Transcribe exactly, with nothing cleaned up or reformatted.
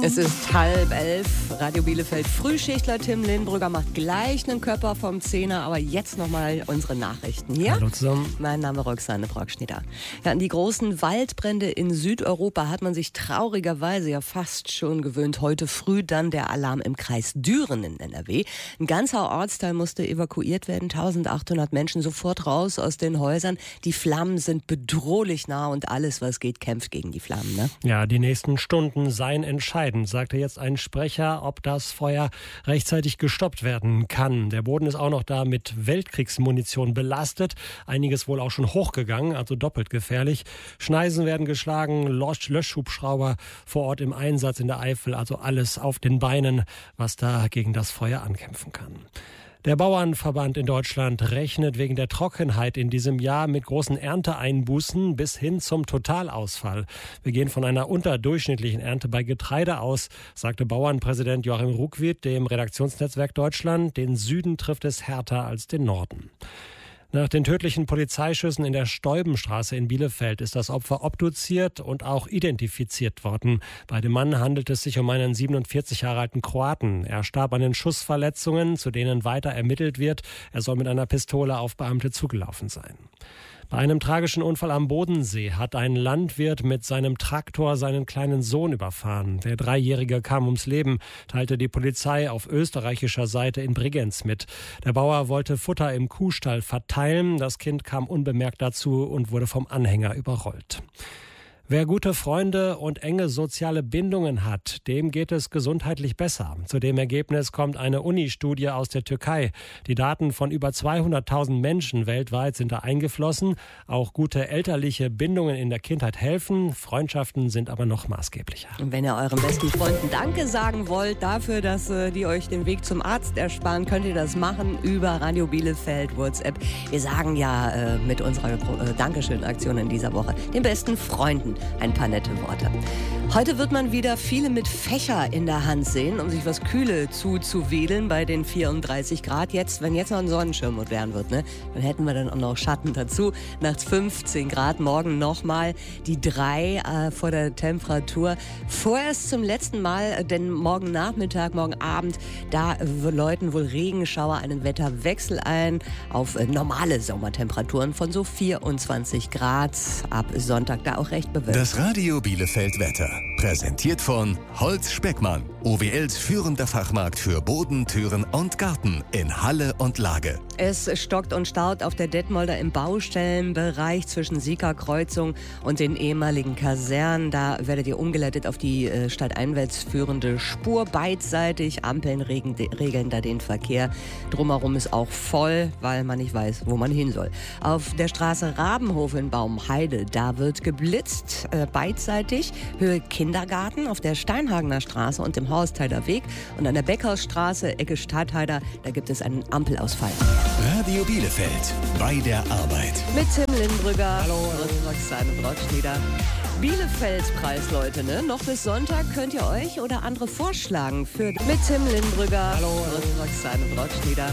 Es ist halb elf, Radio Bielefeld Frühschichtler Tim Lindbrügger macht gleich einen Körper vom Zehner, aber jetzt nochmal unsere Nachrichten hier. Hallo zusammen. Mein Name ist Roxane Brockschnieder. Ja, an die großen Waldbrände in Südeuropa hat man sich traurigerweise ja fast schon gewöhnt. Heute früh dann der Alarm im Kreis Düren in N R W. Ein ganzer Ortsteil musste evakuiert werden, eintausendachthundert Menschen sofort raus aus den Häusern. Die Flammen sind bedrohlich nah und alles, was geht, kämpft gegen die Flammen. Ne? Ja, die nächsten Stunden seien entscheidend, sagte jetzt ein Sprecher, ob das Feuer rechtzeitig gestoppt werden kann. Der Boden ist auch noch da mit Weltkriegsmunition belastet. Einiges wohl auch schon hochgegangen, also doppelt gefährlich. Schneisen werden geschlagen, Löschhubschrauber vor Ort im Einsatz in der Eifel. Also alles auf den Beinen, was da gegen das Feuer ankämpfen kann. Der Bauernverband in Deutschland rechnet wegen der Trockenheit in diesem Jahr mit großen Ernteeinbußen bis hin zum Totalausfall. Wir gehen von einer unterdurchschnittlichen Ernte bei Getreide aus, sagte Bauernpräsident Joachim Ruckwied dem Redaktionsnetzwerk Deutschland. Den Süden trifft es härter als den Norden. Nach den tödlichen Polizeischüssen in der Steubenstraße in Bielefeld ist das Opfer obduziert und auch identifiziert worden. Bei dem Mann handelt es sich um einen siebenundvierzig Jahre alten Kroaten. Er starb an den Schussverletzungen, zu denen weiter ermittelt wird. Er soll mit einer Pistole auf Beamte zugelaufen sein. Bei einem tragischen Unfall am Bodensee hat ein Landwirt mit seinem Traktor seinen kleinen Sohn überfahren. Der Dreijährige kam ums Leben, teilte die Polizei auf österreichischer Seite in Bregenz mit. Der Bauer wollte Futter im Kuhstall verteilen. Das Kind kam unbemerkt dazu und wurde vom Anhänger überrollt. Wer gute Freunde und enge soziale Bindungen hat, dem geht es gesundheitlich besser. Zu dem Ergebnis kommt eine Uni-Studie aus der Türkei. Die Daten von über zweihunderttausend Menschen weltweit sind da eingeflossen. Auch gute elterliche Bindungen in der Kindheit helfen. Freundschaften sind aber noch maßgeblicher. Und wenn ihr euren besten Freunden Danke sagen wollt dafür, dass äh, die euch den Weg zum Arzt ersparen, könnt ihr das machen über Radio Bielefeld WhatsApp. Wir sagen ja äh, mit unserer äh, Dankeschön-Aktion in dieser Woche den besten Freunden ein paar nette Worte. Heute wird man wieder viele mit Fächer in der Hand sehen, um sich was Kühle zuzuwedeln bei den vierunddreißig Grad. Jetzt, wenn jetzt noch ein Sonnenschirm modern wird, ne, dann hätten wir dann auch noch Schatten dazu. Nachts fünfzehn Grad, morgen nochmal die drei äh, vor der Temperatur. Vorerst zum letzten Mal, denn morgen Nachmittag, morgen Abend, da läuten wohl Regenschauer einen Wetterwechsel ein auf äh, normale Sommertemperaturen von so vierundzwanzig Grad. Ab Sonntag da auch recht bewölkt. Das Radio Bielefeld Wetter. Präsentiert von Holz Speckmann. O W Ls führender Fachmarkt für Boden, Türen und Garten in Halle und Lage. Es stockt und staut auf der Detmolder im Baustellenbereich zwischen Sieger-Kreuzung und den ehemaligen Kasernen. Da werdet ihr umgeleitet auf die äh, stadteinwärts führende Spur. Beidseitig Ampeln regeln, regeln da den Verkehr. Drumherum ist auch voll, weil man nicht weiß, wo man hin soll. Auf der Straße Rabenhof in Baumheide, da wird geblitzt, äh, beidseitig. Höhe Kindergarten auf der Steinhagener Straße und dem Horsteider Weg. Und an der Beckhausstraße, Ecke Stadtheider, da gibt es einen Ampelausfall. Radio Bielefeld, bei der Arbeit. Mit Tim Lindbrügger. Hallo. Und Roxane Brockschnieder. Bielefeld-Preis, Leute, ne? Noch bis Sonntag könnt ihr euch oder andere vorschlagen für mit Tim Lindbrügger. Hallo. Und Roxane Brockschnieder.